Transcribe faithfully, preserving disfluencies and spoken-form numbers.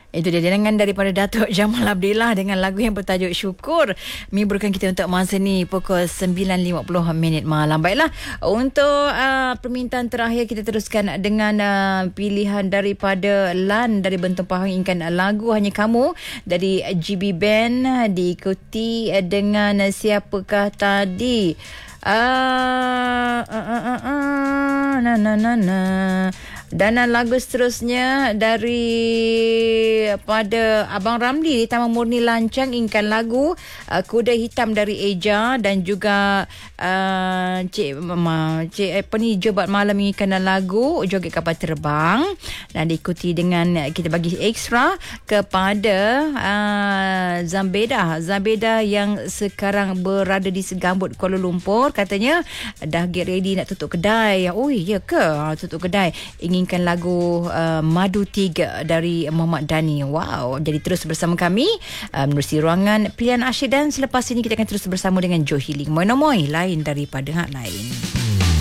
Itu dia dengangan daripada Datuk Jamal Abdillah dengan lagu yang bertajuk Syukur. Menghiburkan kita untuk masa ni pukul sembilan lima puluh minit malam. Baiklah, untuk uh, permintaan terakhir kita teruskan dengan uh, pilihan daripada Lan dari Bentong Pahang, inginkan lagu Hanya Kamu dari G B Band, diikuti dengan Siapakah Tadi. Ah, uh, uh, uh, uh, na na na na. Dan lagu seterusnya dari pada Abang Ramli di Taman Murni Lancang, inginkan lagu uh, Kuda Hitam dari Eja, dan juga uh, Cik Mama Cik apa ni Jobat Malam inginkan lagu Joget Kapal Terbang, dan diikuti dengan kita bagi ekstra kepada uh, Zambeda Zambeda yang sekarang berada di Segambut, Kuala Lumpur. Katanya dah get ready nak tutup kedai. Oh ya ke? Tutup kedai. Inginkan lagu uh, Madu Tiga dari Muhammad Dani. Wow. Jadi terus bersama kami uh, menerusi ruangan pilihan asyik, dan selepas ini kita akan terus bersama dengan Joe Healing. Moy-moy lain daripada hak lain.